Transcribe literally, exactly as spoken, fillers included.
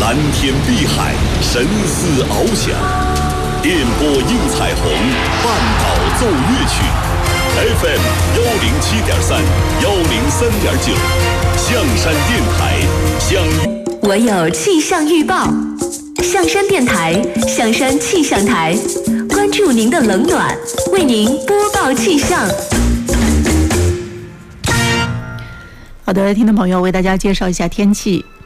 蓝天碧海，神思翱翔，电波映彩虹，半岛奏乐曲。F M 幺零七点三，幺零三点九，象山电台相。 我有气象预报，象山电台，象山气象台，关注您的冷暖，为您播报气象。 好的，听众朋友，为大家介绍一下天气。